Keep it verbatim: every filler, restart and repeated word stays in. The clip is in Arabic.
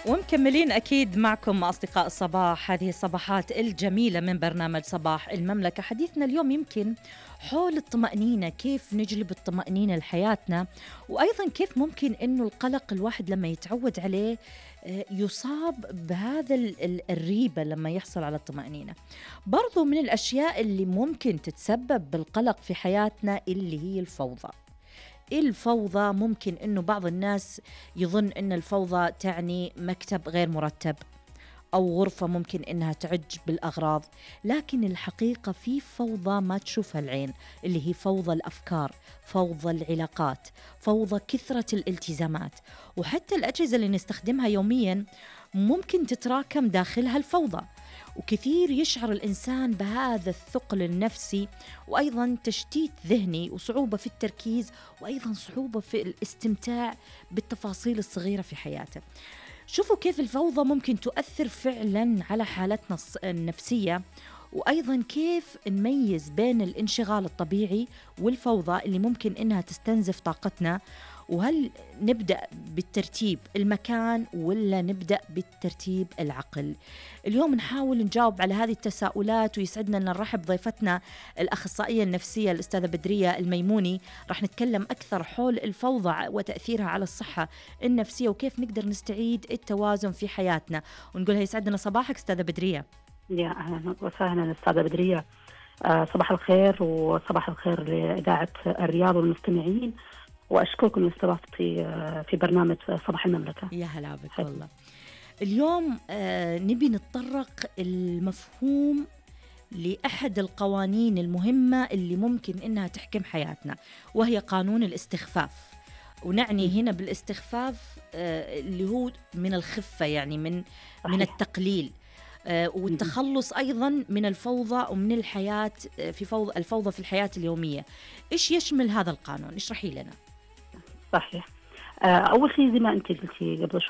ومكملين أكيد معكم أصدقاء الصباح، هذه الصباحات الجميلة من برنامج صباح المملكة. حديثنا اليوم يمكن حول الطمأنينة، كيف نجلب الطمأنينة لحياتنا، وأيضا كيف ممكن أنه القلق الواحد لما يتعود عليه يصاب بهذا الريبة لما يحصل على الطمأنينة. برضو من الأشياء اللي ممكن تتسبب بالقلق في حياتنا اللي هي الفوضى. الفوضى ممكن أنه بعض الناس يظن أن الفوضى تعني مكتب غير مرتب أو غرفة ممكن أنها تعج بالأغراض، لكن الحقيقة في فوضى ما تشوفها العين، اللي هي فوضى الأفكار، فوضى العلاقات، فوضى كثرة الالتزامات، وحتى الأجهزة اللي نستخدمها يوميا ممكن تتراكم داخلها الفوضى، وكثير يشعر الإنسان بهذا الثقل النفسي، وأيضا تشتيت ذهني وصعوبة في التركيز، وأيضا صعوبة في الاستمتاع بالتفاصيل الصغيرة في حياته. شوفوا كيف الفوضى ممكن تؤثر فعلا على حالتنا النفسية، وأيضا كيف نميز بين الانشغال الطبيعي والفوضى اللي ممكن إنها تستنزف طاقتنا، وهل نبدأ بالترتيب المكان ولا نبدأ بالترتيب العقل. اليوم نحاول نجاوب على هذه التساؤلات، ويسعدنا أن نرحب ضيفتنا الأخصائية النفسية الأستاذة بدرية الميموني. راح نتكلم أكثر حول الفوضى وتأثيرها على الصحة النفسية، وكيف نقدر نستعيد التوازن في حياتنا، ونقولها يسعدنا صباحك أستاذة بدرية. يا أهلا وسهلا أستاذة بدرية. آه صباح الخير، وصباح الخير لإذاعة الرياض والمستمعين، وأشكركم لاستضافتي في برنامج صباح المملكة. يا هلا بك والله. اليوم آه نبي نتطرق المفهوم لأحد القوانين المهمة اللي ممكن إنها تحكم حياتنا، وهي قانون الاستخفاف. ونعني هنا بالاستخفاف آه اللي هو من الخفة، يعني من من التقليل، آه والتخلص أيضا من الفوضى ومن الحياة في فوضى الفوضى في الحياة اليومية. إيش يشمل هذا القانون؟ اشرحي لنا. صحيح. أول شيء زي ما أنت قلتي قبل